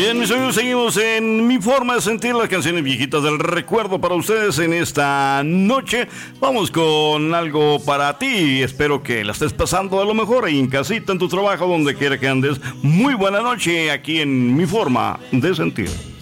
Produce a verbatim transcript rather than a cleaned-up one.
Bien, mis amigos, seguimos en Mi Forma de Sentir, las canciones viejitas del recuerdo para ustedes en esta noche. Vamos con algo para ti. Espero que la estés pasando a lo mejor ahí en casita, en tu trabajo, donde quiera que andes. Muy buena noche aquí en Mi Forma de Sentir.